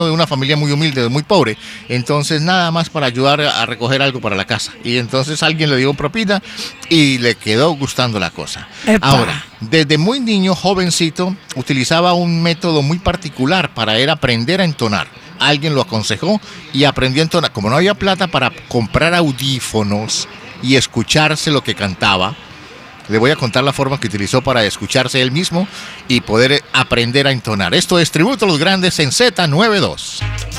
de una familia muy humilde, muy pobre, entonces nada más para ayudar a recoger algo para la casa. Y entonces alguien le dio propina y le quedó gustando la cosa. Epa. Ahora, desde muy niño, jovencito, utilizaba un método muy particular para él aprender a entonar. Alguien lo aconsejó y aprendió a entonar. Como no había plata para comprar audífonos y escucharse lo que cantaba, le voy a contar la forma que utilizó para escucharse él mismo y poder aprender a entonar. Esto es Tributo a los Grandes en Z92.